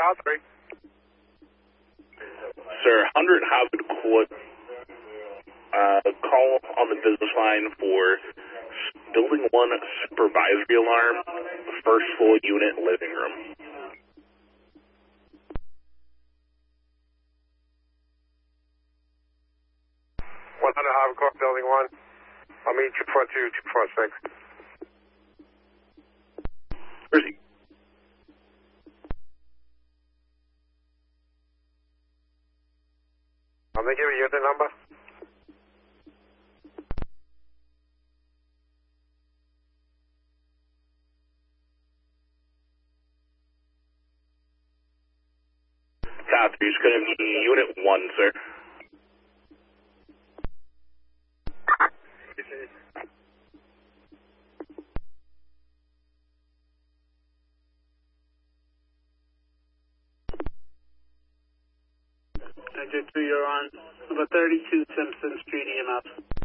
car 3. Sir, 100 Howard Court, call on the business line for Building 1 supervisory alarm, first floor unit living room. 100 Harvard Court, Building 1. I'll meet 242, 246. Where's he? I'm going to give you the number. Copy, it's going to be Unit 1, sir. Enter 2, you're on number 32 Simpson Street, EMS.